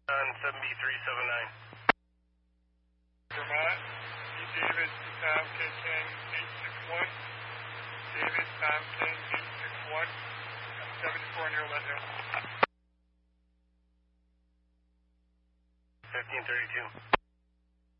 On 7B379. Vermont, David, Tom, Ken, 861. David, Tom, Ken, 861. I'm 74 near Lead Hill. 1532.